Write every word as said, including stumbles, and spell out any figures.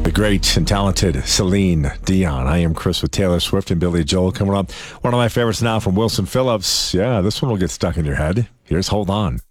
The great and talented Celine Dion. I am Chris with Taylor Swift and Billy Joel coming up. One of my favorites now from Wilson Phillips. Yeah, this one will get stuck in your head. Here's Hold On.